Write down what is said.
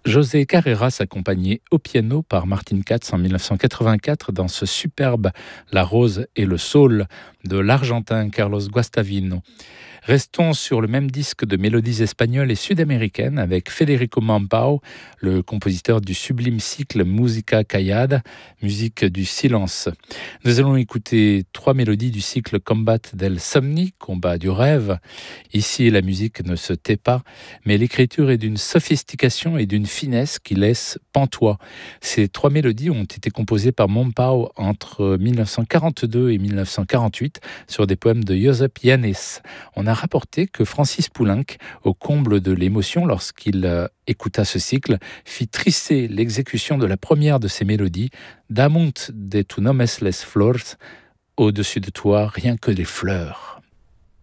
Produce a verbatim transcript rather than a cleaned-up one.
José Carreras, accompagné au piano par Martin Katz en dix-neuf cent quatre-vingt-quatre dans ce superbe La Rose et le Saule de l'Argentin Carlos Guastavino. Restons sur le même disque de mélodies espagnoles et sud-américaines avec Federico Mampao, le compositeur du sublime cycle Musica Callada, musique du silence. Nous allons écouter trois mélodies du cycle Combat del Somni, combat du rêve. Ici, la musique ne se tait pas, mais l'écriture est d'une sophistication et d'une finesse qui laisse pantois. Ces trois mélodies ont été composées par Mampao entre dix-neuf cent quarante-deux et dix-neuf cent quarante-huit sur des poèmes de Josep Llanes. On a rapporté que Francis Poulenc, au comble de l'émotion lorsqu'il euh, écouta ce cycle, fit trisser l'exécution de la première de ces mélodies, Damunt de tu nomes les flors, au-dessus de toi rien que les fleurs.